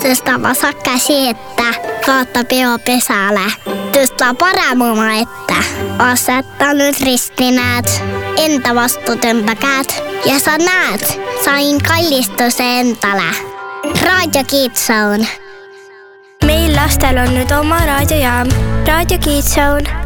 Tõsta vasak käsi ette, vaata peo pesäle. Tõsta parem oma ette. Aseta nüüd risti, näed. Enda vastu tõmba käed ja sa näed, sain kallistuse endale. Raadio Kids Zone. Meil lastel on nüüd oma raadiojaam. Raadio Kids Zone.